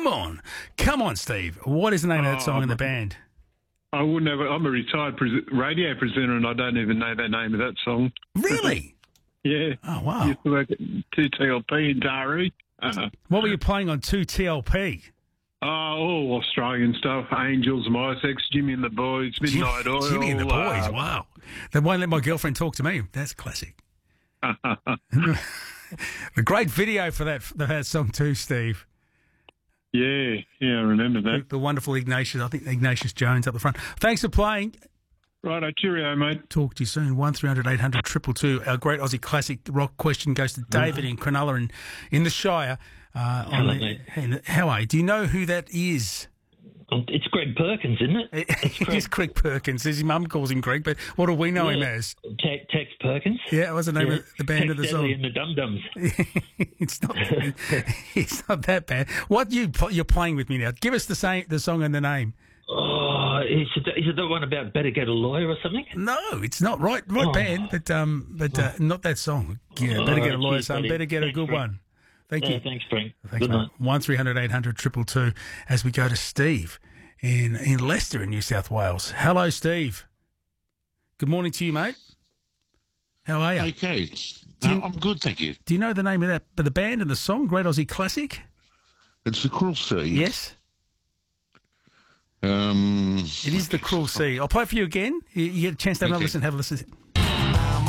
Come on, Steve. What is the name of that song in the band? I wouldn't have. I'm a retired radio presenter, and I don't even know the name of that song. Really? Yeah. Oh, wow. Used to work at 2TLP in Taree. What were you playing on 2TLP? All Australian stuff. Angels, My Sex, Jimmy and the Boys, Midnight Oil. Jimmy and the Boys, wow. They won't let my girlfriend talk to me. That's classic. The great video for that song too, Steve. Yeah, I remember that. The wonderful Ignatius Jones up the front. Thanks for playing. Righto, cheerio, mate. Talk to you soon. 1300 800 222. Our great Aussie classic rock question goes to David in Cronulla in the Shire. Hello, mate. How are you? Do you know who that is? It's Greg Perkins, isn't it? It is Greg Perkins. His mum calls him Greg, but what do we know him as? Tex Perkins. Yeah, what's the name of the band Tex of the Deadly song? and the Dum Dums. It's not that bad. What you're playing with me now? Give us the song and the name. Oh, is it the one about Better Get a Lawyer or something? No, it's not. Right band, but not that song. Yeah, Better Get a Lawyer, son. Better get a good one. Thank you. Thanks, Frank. Thanks, Good night. 1300 800 222 as we go to Steve in Leicester in New South Wales. Hello, Steve. Good morning to you, mate. How are you? Okay. I'm good, thank you. Do you know the name of the band and the song? Great Aussie Classic? It's The Cruel Sea. Yes. It is The Cruel Sea. I'll play it for you again. You get a chance to have a listen. Have a listen.